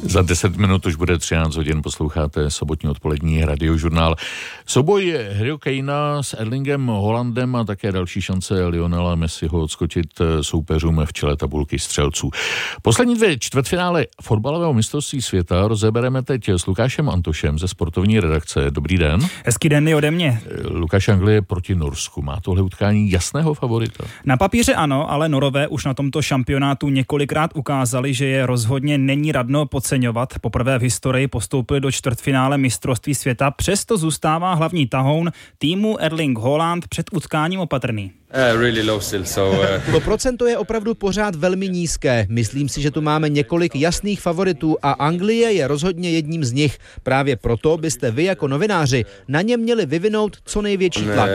Za 10 minut už bude 13 hodin, posloucháte sobotní odpolední radiožurnál. Souboj Harryho Kanea s Erlingem Haalandem a také další šance Lionela Messiho odskočit soupeřům v čele tabulky střelců. Poslední 2 čtvrtfinále fotbalového mistrovství světa rozebereme teď s Lukášem Antošem ze sportovní redakce. Dobrý den. Hezký den i ode mě. Lukáš, Anglie proti Norsku. Má tohle utkání jasného favorita? Na papíře ano, ale Norové už na tomto šampionátu několikrát ukázali, že je rozhodně není radno podceňovat. Poprvé v historii postoupili do čtvrtfinále mistrovství světa, přesto zůstává hlavní tahoun týmu Erling Haaland před utkáním opatrný. To procento je opravdu pořád velmi nízké. Myslím si, že tu máme několik jasných favoritů a Anglie je rozhodně jedním z nich. Právě proto byste vy jako novináři na ně měli vyvinout co největší tlak.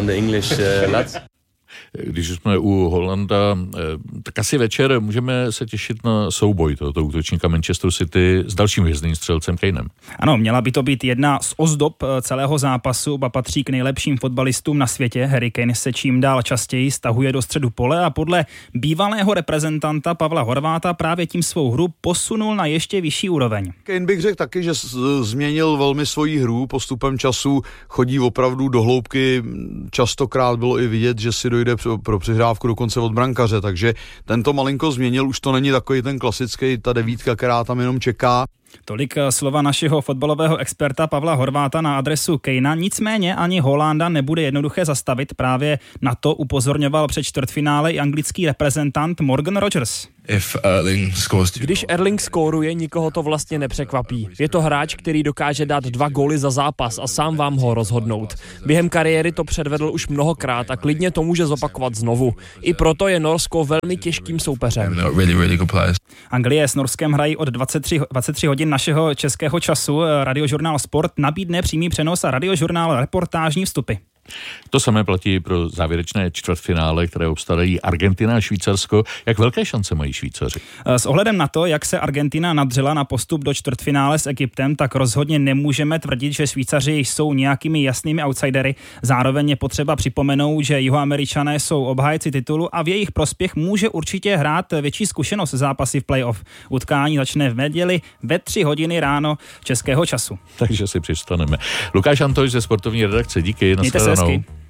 Když jsme u Hollanda, tak asi večer můžeme se těšit na souboj tohoto útočníka Manchesteru City s dalším hvězdným střelcem Kanem. Ano, měla by to být jedna z ozdob celého zápasu, a patří k nejlepším fotbalistům na světě. Harry Kane se čím dál častěji stahuje do středu pole a podle bývalého reprezentanta Pavla Horváta právě tím svou hru posunul na ještě vyšší úroveň. Kane bych řekl taky, že změnil velmi svoji hru postupem času, chodí opravdu do hloubky, častokrát bylo i vidět, že si dojde pro přihrávku dokonce od brankaře, takže tento malinko změnil, už to není takový ten klasický, ta devítka, která tam jenom čeká. Tolik slova našeho fotbalového experta Pavla Horváta na adresu Kanea, nicméně ani Haalanda nebude jednoduché zastavit, právě na to upozorňoval před čtvrtfinále i anglický reprezentant Morgan Rogers. Když Erling skóruje, nikoho to vlastně nepřekvapí. Je to hráč, který dokáže dát 2 góly za zápas a sám vám ho rozhodnout. Během kariéry to předvedl už mnohokrát a klidně to může zopakovat znovu. I proto je Norsko velmi těžkým soupeřem. Anglie s Norskem hrají od 23 hodin našeho českého času. Radiožurnál Sport nabídne přímý přenos a radiožurnál reportážní vstupy. To samé platí pro závěrečné čtvrtfinále, které obstarají Argentina a Švýcarsko. Jak velké šance mají Švýcaři? S ohledem na to, jak se Argentina nadřela na postup do čtvrtfinále s Egyptem, tak rozhodně nemůžeme tvrdit, že Švýcaři jsou nějakými jasnými outsidery. Zároveň je potřeba připomenout, že Jihoameričané jsou obhájci titulu a v jejich prospěch může určitě hrát větší zkušenost zápasy v playoff. Utkání začne v neděli ve 3 hodiny ráno českého času. Takže si přistaneme. Lukáš Antoš ze sportovní redakce, díky. Mějte se hezky.